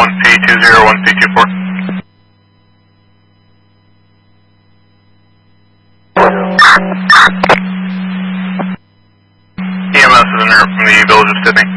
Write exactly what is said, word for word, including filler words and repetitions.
one C two zero one C two four. E M S is in there from the Village of Sydney.